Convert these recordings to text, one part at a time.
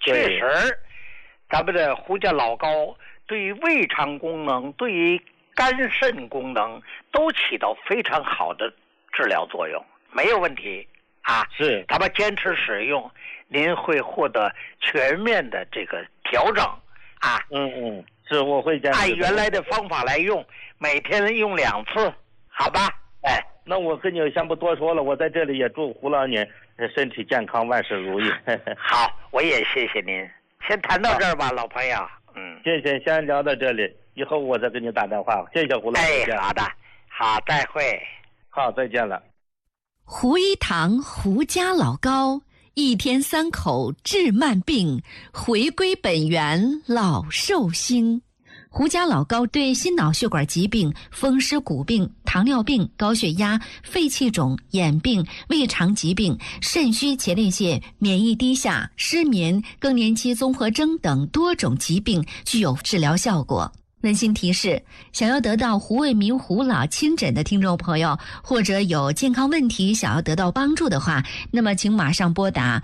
确实，咱们的胡家老膏对于胃肠功能、对于肝肾功能都起到非常好的治疗作用，没有问题啊。 是， 咱们坚持使用，您会获得全面的这个调整啊。 是，我会坚持按原来的方法来用，每天用2次，好吧？哎， 那我跟你先不多说了，我在这里也祝胡老您身体健康，万事如意。 好，我也谢谢您。先谈到这儿吧，老朋友。 谢谢，先聊到这里，以后我再给你打电话。谢谢胡老师。 好的，好，再会。 好，再见了。 胡一堂胡家老膏，1天3口治慢病，回归本源老寿星。胡家老膏对心脑血管疾病、风湿骨病、糖尿病、高血压、肺气肿、眼病、胃肠疾病、肾虚前列腺、免疫低下、失眠、更年期综合征等多种疾病具有治疗效果。温馨提示：想要得到胡卫民胡老亲诊的听众朋友，或者有健康问题想要得到帮助的话，那么请马上拨打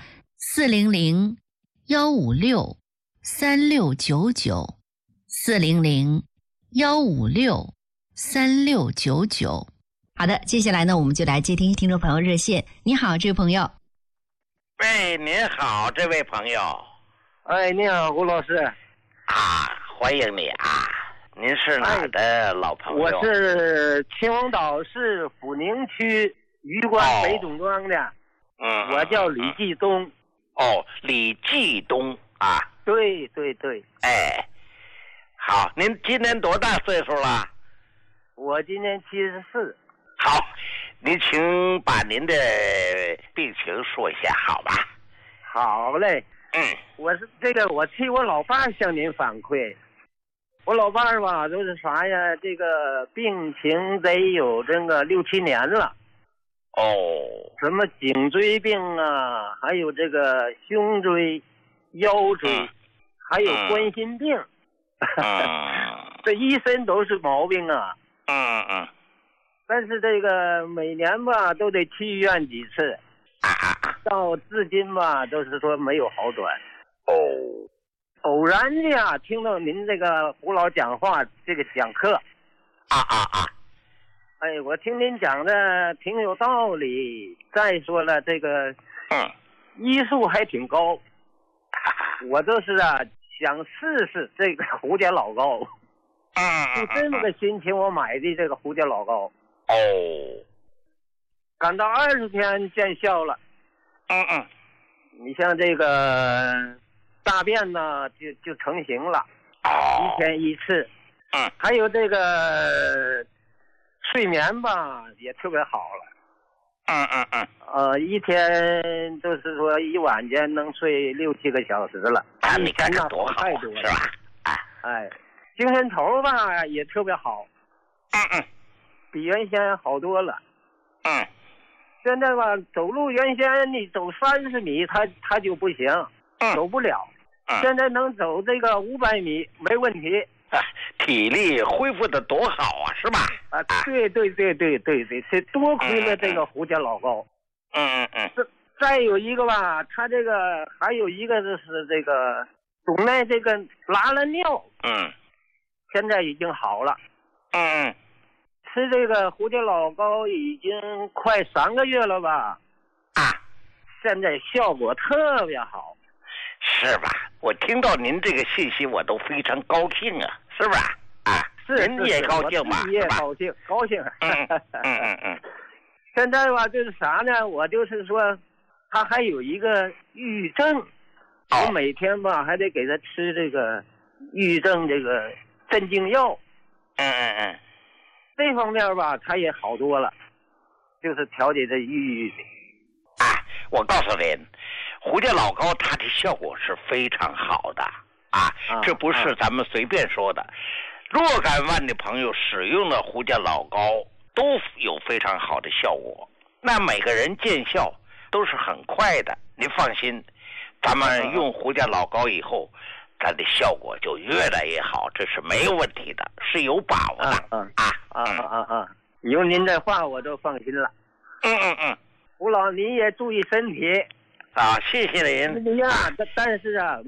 400-156-3699。400-156-3699。好的，接下来呢，我们就来接听听众朋友热线。你好，这位朋友。 喂，您好，这位朋友。 哎，你好，胡老师。 啊，欢迎你啊！您是哪儿的老朋友？ 我是秦皇岛市阜宁区榆关北总庄的。我叫李继东。 李继东啊。 对。 哎。好，您今年多大岁数了？ 我今年74。 好，您请把您的病情说一下，好吧？ 好嘞。我替我老伴儿向您反馈。我老伴儿吧，就是啥呀？这个病情得有这个6、7年了。什么颈椎病啊，还有这个胸椎、腰椎，还有冠心病。这一身都是毛病啊。但是这个每年吧都得去医院几次，到至今吧都是说没有好转。偶然的听到您这个胡老讲话，这个讲课。哎，我听您讲的挺有道理。再说了，这个医术还挺高。我就是想试试这个胡家老膏。就这么个心情，我买的这个胡家老膏。赶到20天见效了。你像这个大便呢，就成型了，1天1次。还有这个睡眠吧，也特别好了。1天就是说一晚间能睡6、7个小时了。 你看看多好， 太多了， 是吧？ 精神头吧也特别好。比原先好多了。现在吧，走路原先你走30米，他就不行，走不了。现在能走这个500米没问题。 体力恢复的多好啊，是吧？ 对，这多亏了这个胡家老膏。再有一个吧，他这个还有一个就是这个总奈这个拉了尿。现在已经好了。吃这个胡家老膏已经快3个月了吧。现在效果特别好。 是吧？我听到您这个信息，我都非常高兴啊，是吧？您也高兴吧？ 也高兴。现在吧，就是啥呢？我就是说，他还有一个抑郁症，我每天吧还得给他吃这个抑郁症这个镇静药。这方面吧，他也好多了，就是调节这抑郁。 我告诉您，胡家老膏它的效果是非常好的这不是咱们随便说的。若干万的朋友使用了胡家老膏都有非常好的效果，那每个人见效都是很快的。您放心，咱们用胡家老膏以后，它的效果就越来越好，这是没有问题的，是有把握的。 有您这话我就放心了。胡老，您也注意身体。 谢谢您。 但是